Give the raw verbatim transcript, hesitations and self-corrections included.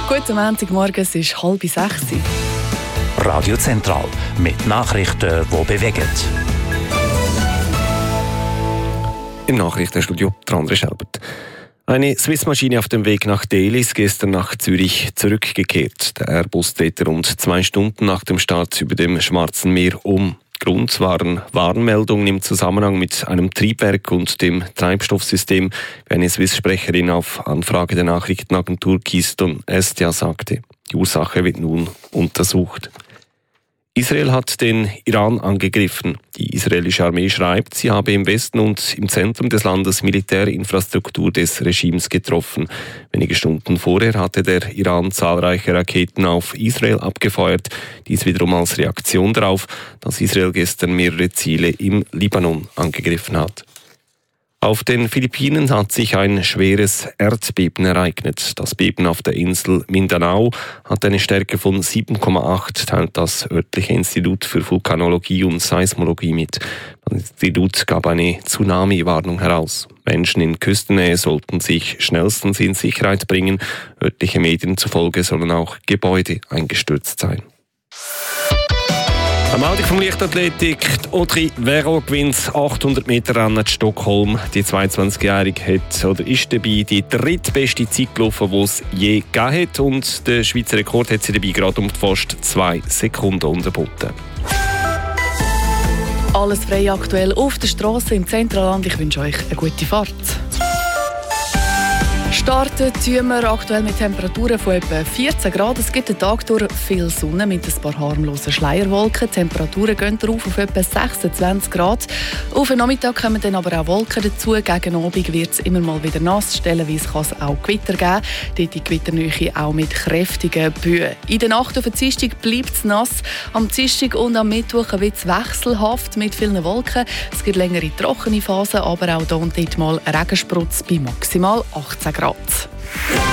Guten Montagmorgen, es ist halb sechs. Radio Zentral mit Nachrichten, die bewegen. Im Nachrichtenstudio André Schelbert. Eine Swiss-Maschine auf dem Weg nach Delhi ist gestern nach Zürich zurückgekehrt. Der Airbus drehte rund zwei Stunden nach dem Start über dem Schwarzen Meer um. Grund waren Warnmeldungen im Zusammenhang mit einem Triebwerk und dem Treibstoffsystem, wie eine Swiss-Sprecherin auf Anfrage der Nachrichtenagentur Keystone Estia sagte. Die Ursache wird nun untersucht. Israel hat den Iran angegriffen. Die israelische Armee schreibt, sie habe im Westen und im Zentrum des Landes Militärinfrastruktur des Regimes getroffen. Wenige Stunden vorher hatte der Iran zahlreiche Raketen auf Israel abgefeuert. Dies wiederum als Reaktion darauf, dass Israel gestern mehrere Ziele im Libanon angegriffen hat. Auf den Philippinen hat sich ein schweres Erdbeben ereignet. Das Beben auf der Insel Mindanao hat eine Stärke von sieben Komma acht, teilt das örtliche Institut für Vulkanologie und Seismologie mit. Das Institut gab eine Tsunami-Warnung heraus. Menschen in Küstennähe sollten sich schnellstens in Sicherheit bringen. Örtliche Medien zufolge sollen auch Gebäude eingestürzt sein. Am Meldung vom Leichtathletik, Audrey Vero gewinnt achthundert Meter Rennen in Stockholm. Die zweiundzwanzigjährige hat oder ist dabei die drittbeste Zeit gelaufen, die es je gegeben hat. Und den Schweizer Rekord hat sie dabei gerade um fast zwei Sekunden unterboten. Alles frei aktuell auf der Straße im Zentralland. Ich wünsche euch eine gute Fahrt. Starten tun wir aktuell mit Temperaturen von etwa vierzehn Grad. Es gibt einen Tag durch viel Sonne mit ein paar harmlosen Schleierwolken. Die Temperaturen gehen rauf auf etwa sechsundzwanzig Grad. Auf den Nachmittag kommen dann aber auch Wolken dazu. Gegen Abend wird es immer mal wieder nass. Stellenweise kann es auch Gewitter geben. Dort die Gewitternähe auch mit kräftigen Böen. In der Nacht auf den Dienstag bleibt es nass. Am Dienstag und am Mittwoch wird es wechselhaft mit vielen Wolken. Es gibt längere trockene Phasen, aber auch hier und dort mal Regensprutz bei maximal achtzehn Grad.